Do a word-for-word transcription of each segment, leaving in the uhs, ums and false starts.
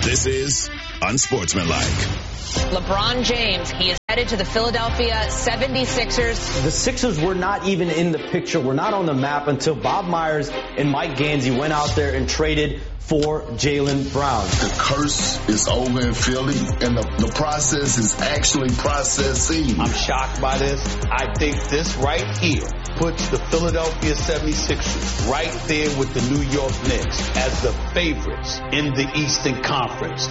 This is Unsportsmanlike. LeBron James, he is headed to the Philadelphia seventy-sixers. The Sixers were not even in the picture, were not on the map until Bob Myers and Mike Gansey went out there and traded for Jaylen Brown. The curse is over in Philly, and the, the process is actually processing. I'm shocked by this. I think this right here puts the Philadelphia seventy-sixers right there with the New York Knicks as the favorites in the Eastern Conference.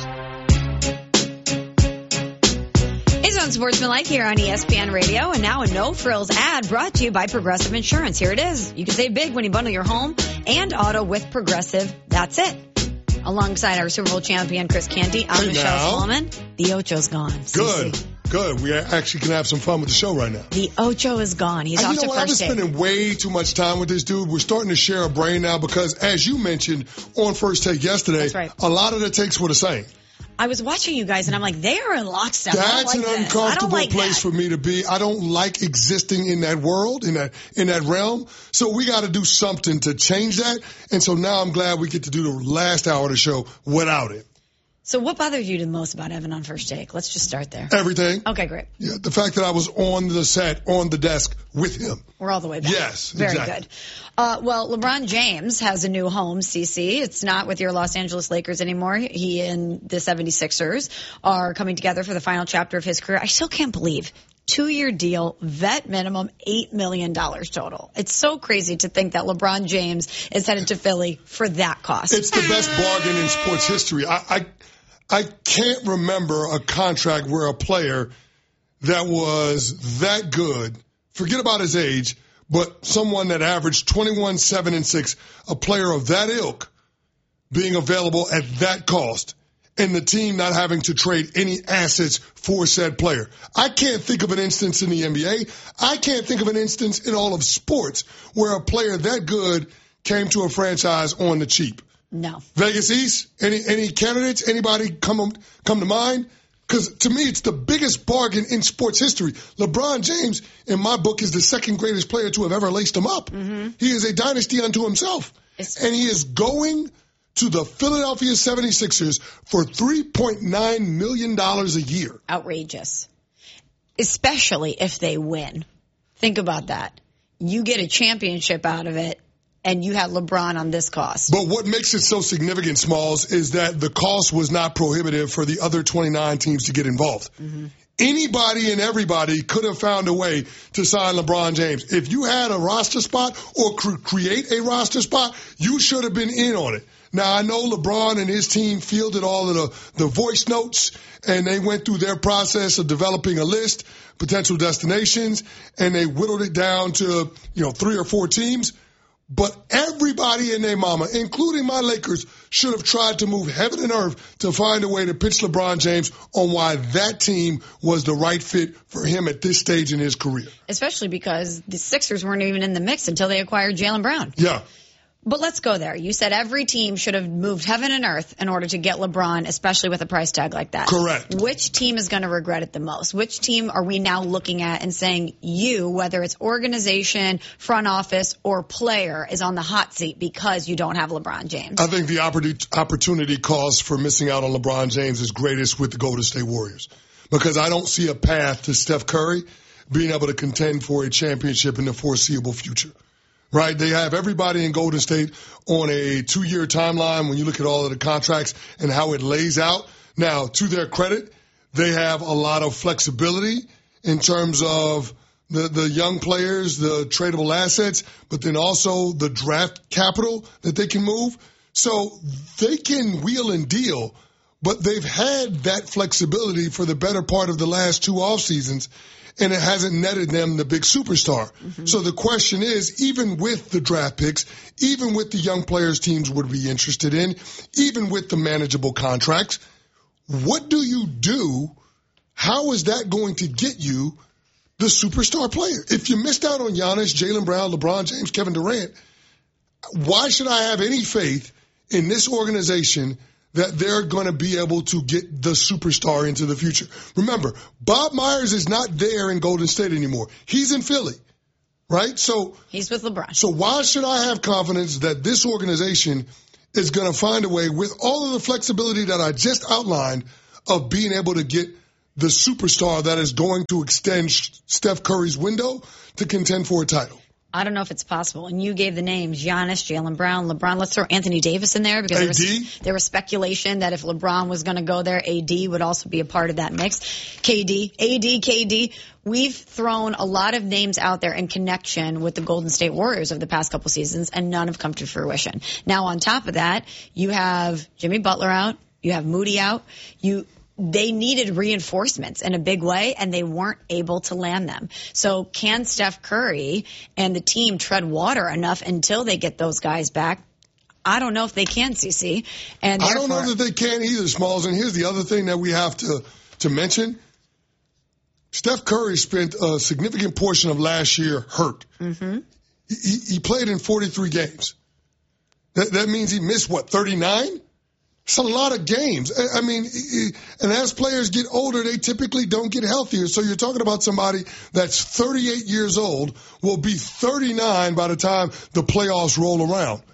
It's Unsportsmanlike here on E S P N Radio, and now a no-frills ad brought to you by Progressive Insurance. Here it is. You can save big when you bundle your home and auto with Progressive. That's it. Alongside our Super Bowl champion, Chris Canty, I'm hey Michelle now. Solomon. The Ocho's gone. Good. C C. Good. We actually can have some fun with the show right now. The Ocho is gone. He's and off you know to what? I've been first take. spending way too much time with this dude. We're starting to share a brain now because, as you mentioned on First Take yesterday, That's right. a lot of the takes were the same. I was watching you guys, and I'm like, they are in lockstep. I don't That's like an this. I don't uncomfortable like place that. for me to be. I don't like existing in that world, in that in that realm. So we got to do something to change that. And so now I'm glad we get to do the last hour of the show without it. So what bothered you the most about Evan on First Take? Let's just start there. Everything. Okay, great. Yeah, the fact that I was on the set, on the desk with him. We're all the way back. Yes, Very exactly. good. Uh, well, LeBron James has a new home, C C. It's not with your Los Angeles Lakers anymore. He and the seventy-sixers are coming together for the final chapter of his career. I still can't believe. Two-year deal, vet minimum, eight million dollars total. It's so crazy to think that LeBron James is headed to Philly for that cost. It's the best bargain in sports history. I, I I can't remember a contract where a player that was that good, forget about his age, but someone that averaged twenty-one, seven, and six, a player of that ilk being available at that cost, and the team not having to trade any assets for said player. I can't think of an instance in the N B A. I can't think of an instance in all of sports where a player that good came to a franchise on the cheap. No. Vegas East? Any any candidates? Anybody come come to mind? Because to me, it's the biggest bargain in sports history. LeBron James, in my book, is the second greatest player to have ever laced him up. Mm-hmm. He is a dynasty unto himself. It's- and he is going to the Philadelphia seventy-sixers for three point nine million dollars a year. Outrageous. Especially if they win. Think about that. You get a championship out of it, and you had LeBron on this cost. But what makes it so significant, Smalls, is that the cost was not prohibitive for the other twenty-nine teams to get involved. Mm-hmm. Anybody and everybody could have found a way to sign LeBron James. If you had a roster spot or cre- create a roster spot, you should have been in on it. Now, I know LeBron and his team fielded all of the, the voice notes, and they went through their process of developing a list, potential destinations, and they whittled it down to, you know, three or four teams. But everybody and their mama, including my Lakers, should have tried to move heaven and earth to find a way to pitch LeBron James on why that team was the right fit for him at this stage in his career. Especially because the Sixers weren't even in the mix until they acquired Jaylen Brown. Yeah. But let's go there. You said every team should have moved heaven and earth in order to get LeBron, especially with a price tag like that. Correct. Which team is going to regret it the most? Which team are we now looking at and saying you, whether it's organization, front office, or player, is on the hot seat because you don't have LeBron James? I think the opportunity cost for missing out on LeBron James is greatest with the Golden State Warriors, because I don't see a path to Steph Curry being able to contend for a championship in the foreseeable future. Right? They have everybody in Golden State on a two-year timeline when you look at all of the contracts and how it lays out. Now, to their credit, they have a lot of flexibility in terms of the, the young players, the tradable assets, but then also the draft capital that they can move. So they can wheel and deal, but they've had that flexibility for the better part of the last two off seasons, and it hasn't netted them the big superstar. Mm-hmm. So the question is, even with the draft picks, even with the young players teams would be interested in, even with the manageable contracts, what do you do? How is that going to get you the superstar player? If you missed out on Giannis, Jaylen Brown, LeBron James, Kevin Durant, why should I have any faith in this organization that they're going to be able to get the superstar into the future? Remember, Bob Myers is not there in Golden State anymore. He's in Philly, right? So he's with LeBron. So why should I have confidence that this organization is going to find a way, with all of the flexibility that I just outlined, of being able to get the superstar that is going to extend Steph Curry's window to contend for a title. I don't know if it's possible. And you gave the names, Giannis, Jaylen Brown, LeBron. Let's throw Anthony Davis in there because there was, there was speculation that if LeBron was going to go there, A D would also be a part of that mix. K D, A D, K D. We've thrown a lot of names out there in connection with the Golden State Warriors over the past couple seasons, and none have come to fruition. Now, on top of that, you have Jimmy Butler out. You have Moody out. You They needed reinforcements in a big way, and they weren't able to land them. So can Steph Curry and the team tread water enough until they get those guys back? I don't know if they can, C C. And I don't know that they can either, Smalls. And here's the other thing that we have to, to mention. Steph Curry spent a significant portion of last year hurt. Mm-hmm. He, he played in forty-three games. That, that means he missed, what, thirty-nine? It's a lot of games. I mean, and as players get older, they typically don't get healthier. So you're talking about somebody that's thirty-eight years old, will be thirty-nine by the time the playoffs roll around.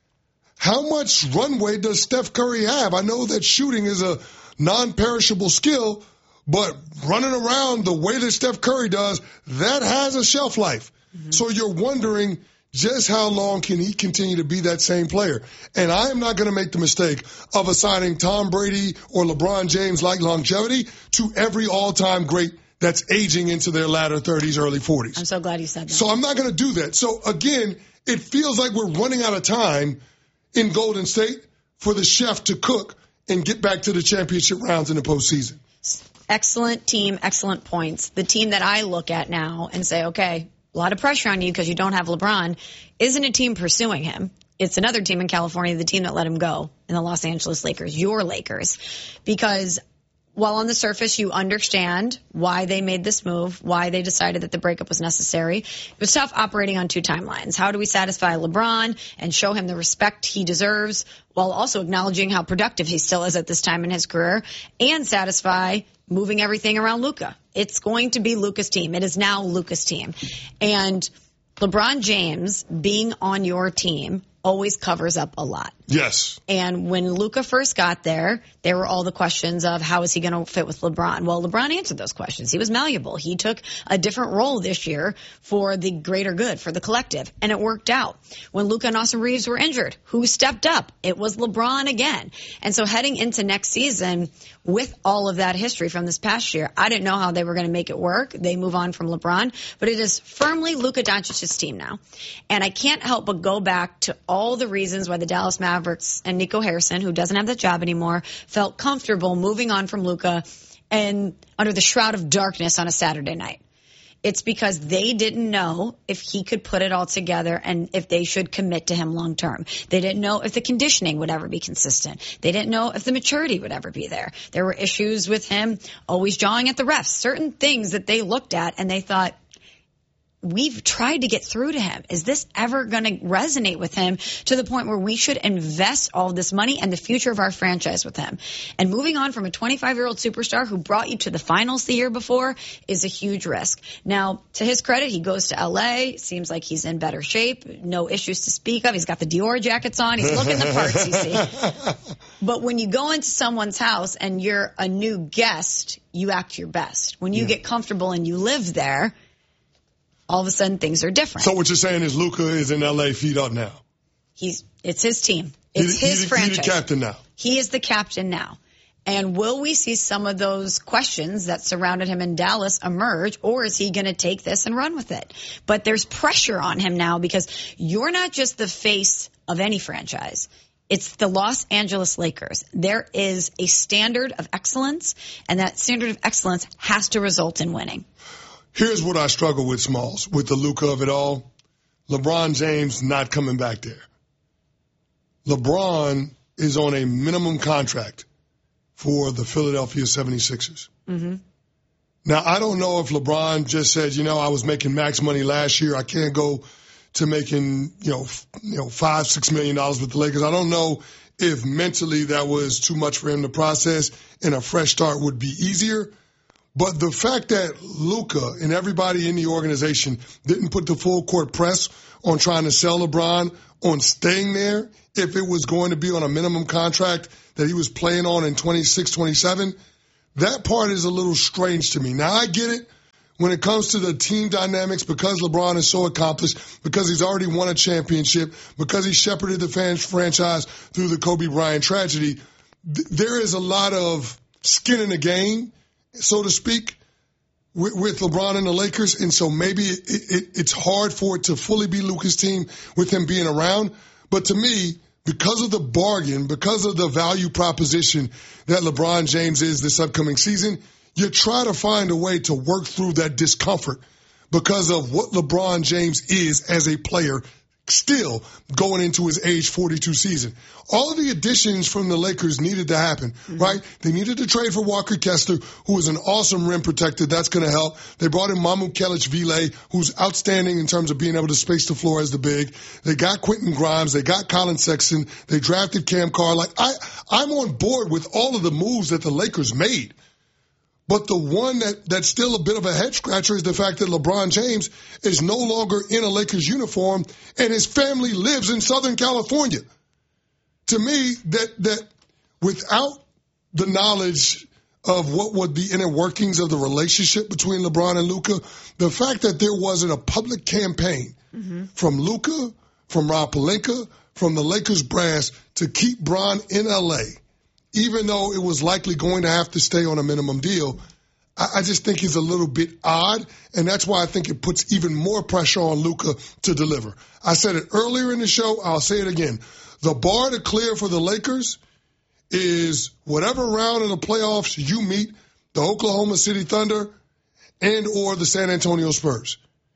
How much runway does Steph Curry have? I know that shooting is a non-perishable skill, but running around the way that Steph Curry does, that has a shelf life. Mm-hmm. So you're wondering, just how long can he continue to be that same player? And I am not going to make the mistake of assigning Tom Brady or LeBron James like longevity to every all-time great that's aging into their latter thirties, early forties. I'm so glad you said that. So I'm not going to do that. So, again, it feels like we're running out of time in Golden State for the chef to cook and get back to the championship rounds in the postseason. Excellent team, excellent points. The team that I look at now and say, okay, a lot of pressure on you because you don't have LeBron, isn't a team pursuing him. It's another team in California, the team that let him go, in the Los Angeles Lakers, your Lakers. Because while on the surface you understand why they made this move, why they decided that the breakup was necessary, it was tough operating on two timelines. How do we satisfy LeBron and show him the respect he deserves while also acknowledging how productive he still is at this time in his career, and satisfy moving everything around Luka? It's going to be Luka's team. It is now Luka's team. And LeBron James being on your team always covers up a lot. Yes. And when Luka first got there, there were all the questions of how is he going to fit with LeBron? Well, LeBron answered those questions. He was malleable. He took a different role this year for the greater good, for the collective, and it worked out. When Luka and Austin Reeves were injured, who stepped up? It was LeBron again. And so heading into next season, with all of that history from this past year, I didn't know how they were going to make it work. They move on from LeBron, but it is firmly Luka Doncic's team now. And I can't help but go back to all the reasons why the Dallas Mavericks and Nico Harrison, who doesn't have that job anymore, felt comfortable moving on from Luka and under the shroud of darkness on a Saturday night. It's because they didn't know if he could put it all together and if they should commit to him long term. They didn't know if the conditioning would ever be consistent. They didn't know if the maturity would ever be there. There were issues with him always jawing at the refs, certain things that they looked at and they thought, we've tried to get through to him. Is this ever going to resonate with him to the point where we should invest all this money and the future of our franchise with him? And moving on from a twenty-five-year-old superstar who brought you to the finals the year before is a huge risk. Now, to his credit, he goes to L A. Seems like he's in better shape. No issues to speak of. He's got the Dior jackets on. He's looking the parts, you see. But when you go into someone's house and you're a new guest, you act your best. When you yeah. get comfortable and you live there, all of a sudden things are different. So what you're saying is Luka is in L A feet up now. He's it's his team. It's he, his he, franchise. He's the captain now. He is the captain now. And will we see some of those questions that surrounded him in Dallas emerge, or is he going to take this and run with it? But there's pressure on him now because you're not just the face of any franchise. It's the Los Angeles Lakers. There is a standard of excellence, and that standard of excellence has to result in winning. Here's what I struggle with, Smalls, with the Luka of it all. LeBron James not coming back there. LeBron is on a minimum contract for the Philadelphia seventy-sixers. Mm-hmm. Now, I don't know if LeBron just said, you know, I was making max money last year. I can't go to making, you know, f- you know, five, six million dollars with the Lakers. I don't know if mentally that was too much for him to process and a fresh start would be easier. But the fact that Luka and everybody in the organization didn't put the full court press on trying to sell LeBron on staying there if it was going to be on a minimum contract that he was playing on in twenty-six, twenty-seven, that part is a little strange to me. Now, I get it when it comes to the team dynamics because LeBron is so accomplished, because he's already won a championship, because he shepherded the fan franchise through the Kobe Bryant tragedy. Th- there is a lot of skin in the game, so to speak, with, with LeBron and the Lakers, and so maybe it, it, it's hard for it to fully be Luka's team with him being around. But to me, because of the bargain, because of the value proposition that LeBron James is this upcoming season, you try to find a way to work through that discomfort because of what LeBron James is as a player still going into his age forty-two season. All of the additions from the Lakers needed to happen, mm-hmm. right? They needed to trade for Walker Kessler, who is an awesome rim protector. That's going to help. They brought in Mamu Kelic-Vile, who's outstanding in terms of being able to space the floor as the big. They got Quentin Grimes. They got Colin Sexton. They drafted Cam Carr. Like, I, I'm on board with all of the moves that the Lakers made. But the one that, that's still a bit of a head scratcher is the fact that LeBron James is no longer in a Lakers uniform and his family lives in Southern California. To me, that that without the knowledge of what would the inner workings of the relationship between LeBron and Luka, the fact that there wasn't a public campaign mm-hmm. from Luka, from Rob Pelinka, from the Lakers brass to keep Bron in L A, even though it was likely going to have to stay on a minimum deal, I, I just think it's a little bit odd, and that's why I think it puts even more pressure on Luka to deliver. I said it earlier in the show, I'll say it again. The bar to clear for the Lakers is whatever round of the playoffs you meet, the Oklahoma City Thunder and or the San Antonio Spurs.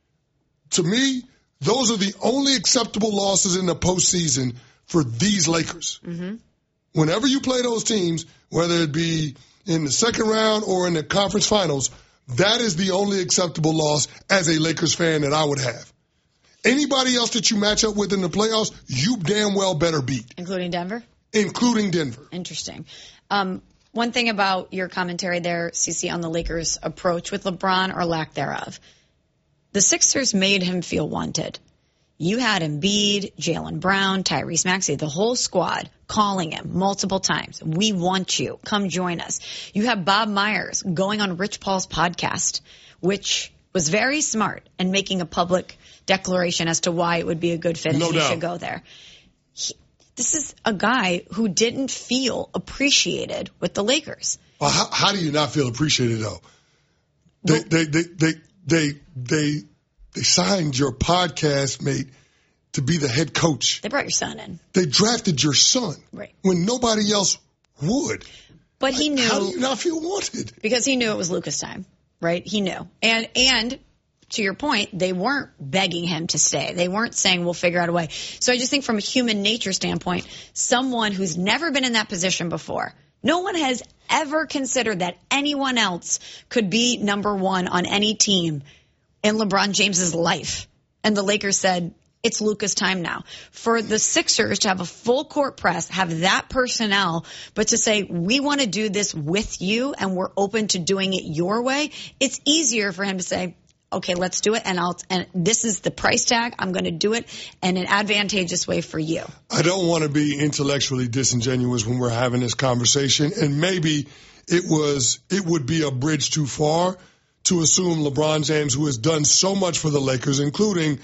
To me, those are the only acceptable losses in the postseason for these Lakers. Mm-hmm. Whenever you play those teams, whether it be in the second round or in the conference finals, that is the only acceptable loss as a Lakers fan that I would have. Anybody else that you match up with in the playoffs, you damn well better beat. Including Denver? Including Denver. Interesting. Um, one thing about your commentary there, Cece, on the Lakers' approach with LeBron or lack thereof. The Sixers made him feel wanted. You had Embiid, Jaylen Brown, Tyrese Maxey, the whole squad calling him multiple times. We want you. Come join us. You have Bob Myers going on Rich Paul's podcast, which was very smart and making a public declaration as to why it would be a good fit and no he doubt. should go there. He, this is a guy who didn't feel appreciated with the Lakers. Well, how, how do you not feel appreciated, though? They, well, they, they, they, they, they, they signed your podcast mate to be the head coach. They brought your son in. They drafted your son. Right. When nobody else would. But he knew. How do you not feel wanted? Because he knew it was Luka's time, right? He knew. And, and to your point, they weren't begging him to stay. They weren't saying, we'll figure out a way. So I just think from a human nature standpoint, someone who's never been in that position before, no one has ever considered that anyone else could be number one on any team in LeBron James's life. And the Lakers said, it's Luka's time now. For the Sixers to have a full court press, have that personnel, but to say, we want to do this with you and we're open to doing it your way, it's easier for him to say, okay, let's do it. And I'll, and this is the price tag. I'm going to do it in an advantageous way for you. I don't want to be intellectually disingenuous when we're having this conversation. And maybe it was, it would be a bridge too far to assume LeBron James, who has done so much for the Lakers, including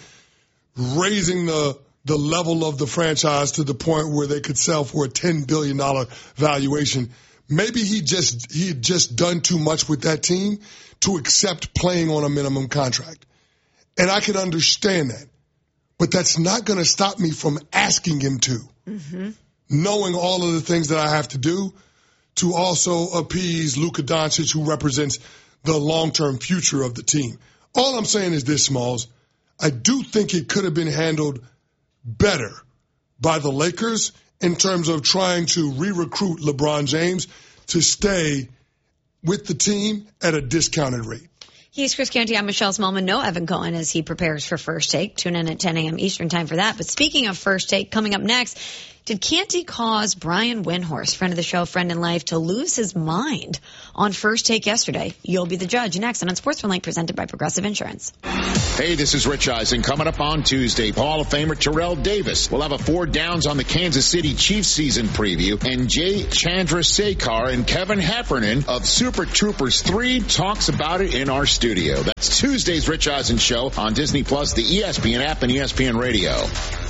raising the the level of the franchise to the point where they could sell for a ten billion dollars valuation. Maybe he just he had just done too much with that team to accept playing on a minimum contract. And I can understand that. But that's not going to stop me from asking him to, mm-hmm. knowing all of the things that I have to do to also appease Luka Doncic, who represents the long-term future of the team. All I'm saying is this, Smalls. I do think it could have been handled better by the Lakers in terms of trying to re-recruit LeBron James to stay with the team at a discounted rate. He's Chris Canty. I'm Michelle Smallman. No Evan Cohen as he prepares for First Take. Tune in at ten a.m. Eastern time for that. But speaking of First Take, coming up next, Did Canty cause Brian Windhorst, friend of the show, friend in life, to lose his mind on First Take yesterday? You'll be the judge next and on Sportsmanlike, presented by Progressive Insurance. Hey, this is Rich Eisen. Coming up on Tuesday, Hall of Famer Terrell Davis will have a four downs on the Kansas City Chiefs season preview, and Jay Chandrasekhar and Kevin Heffernan of Super Troopers three talks about it in our studio. That's Tuesday's Rich Eisen Show on Disney Plus, the E S P N app, and E S P N Radio.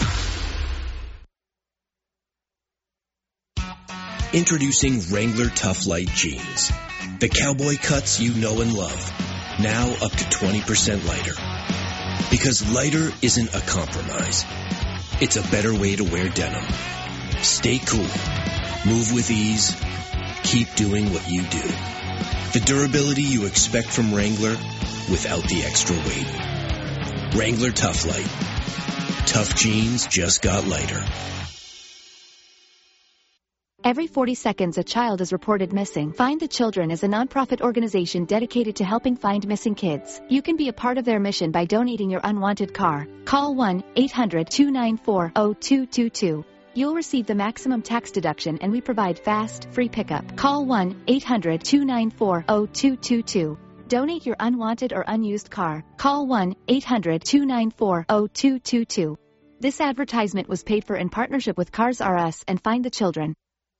Introducing Wrangler Tough Light Jeans. The cowboy cuts you know and love. Now up to twenty percent lighter. Because lighter isn't a compromise. It's a better way to wear denim. Stay cool. Move with ease. Keep doing what you do. The durability you expect from Wrangler without the extra weight. Wrangler Tough Light. Tough jeans just got lighter. Every forty seconds, a child is reported missing. Find the Children is a nonprofit organization dedicated to helping find missing kids. You can be a part of their mission by donating your unwanted car. Call one eight hundred two nine four zero two two two. You'll receive the maximum tax deduction, and we provide fast, free pickup. Call one eight hundred two nine four zero two two two. Donate your unwanted or unused car. Call one eight hundred two nine four zero two two two. This advertisement was paid for in partnership with Cars R Us and Find the Children.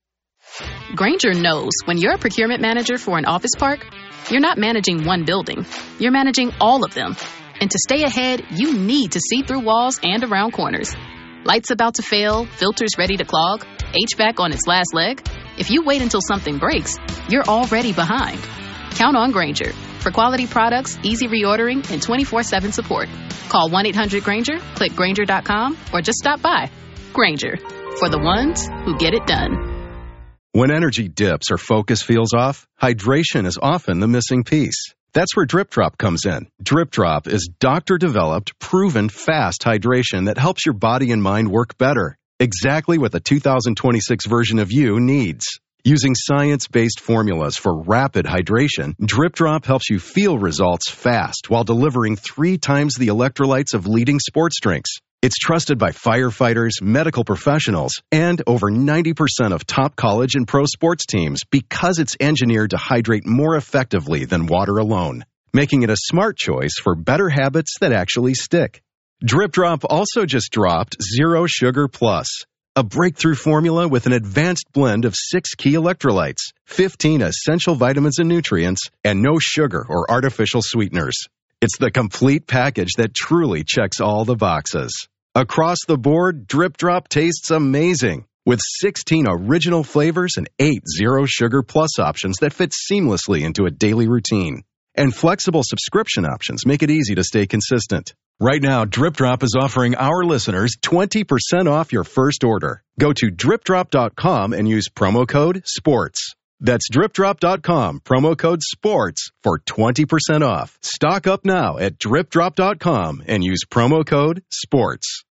Grainger knows when you're a procurement manager for an office park, you're not managing one building. You're managing all of them. And to stay ahead, you need to see through walls and around corners. Lights about to fail, filters ready to clog, H V A C on its last leg. If you wait until something breaks, you're already behind. Count on Grainger for quality products, easy reordering, and twenty-four seven support. Call one eight hundred Grainger, click Grainger dot com, or just stop by. Grainger, for the ones who get it done. When energy dips or focus feels off, hydration is often the missing piece. That's where Drip Drop comes in. Drip Drop is doctor-developed, proven fast hydration that helps your body and mind work better. Exactly what the two thousand twenty-six version of you needs. Using science-based formulas for rapid hydration, Drip Drop helps you feel results fast while delivering three times the electrolytes of leading sports drinks. It's trusted by firefighters, medical professionals, and over ninety percent of top college and pro sports teams because it's engineered to hydrate more effectively than water alone, making it a smart choice for better habits that actually stick. Drip Drop also just dropped Zero Sugar Plus, a breakthrough formula with an advanced blend of six key electrolytes, fifteen essential vitamins and nutrients, and no sugar or artificial sweeteners. It's the complete package that truly checks all the boxes. Across the board, Drip Drop tastes amazing, with sixteen original flavors and eight Zero Sugar Plus options that fit seamlessly into a daily routine. And flexible subscription options make it easy to stay consistent. Right now, Drip Drop is offering our listeners twenty percent off your first order. Go to drip drop dot com and use promo code SPORTS. That's drip drop dot com, promo code SPORTS for twenty percent off. Stock up now at drip drop dot com and use promo code SPORTS.